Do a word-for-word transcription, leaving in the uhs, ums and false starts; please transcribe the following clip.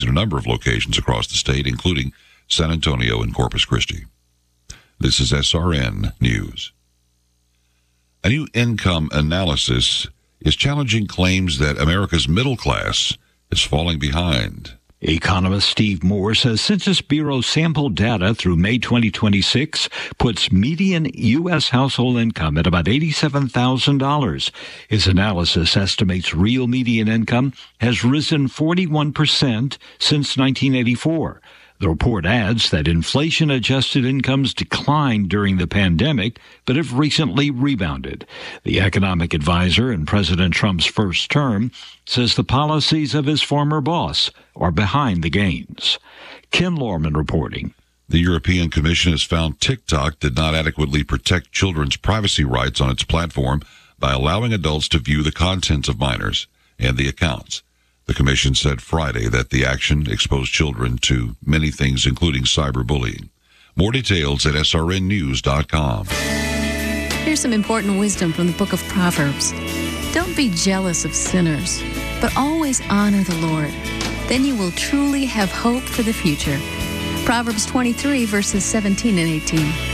in a number of locations across the state, including San Antonio and Corpus Christi. This is S R N News. A new income analysis is challenging claims that America's middle class is falling behind. Economist Steve Moore says Census Bureau sample data through May twenty twenty-six puts median U S household income at about eighty-seven thousand dollars. His analysis estimates real median income has risen forty-one percent since nineteen eighty-four. The report adds that inflation-adjusted incomes declined during the pandemic, but have recently rebounded. The economic advisor in President Trump's first term says the policies of his former boss are behind the gains. Ken Lorman reporting. The European Commission has found TikTok did not adequately protect children's privacy rights on its platform by allowing adults to view the contents of minors and the accounts. The Commission said Friday that the action exposed children to many things, including cyberbullying. More details at S R N news dot com. Here's some important wisdom from the book of Proverbs. Don't be jealous of sinners, but always honor the Lord. Then you will truly have hope for the future. Proverbs twenty-three, verses seventeen and eighteen.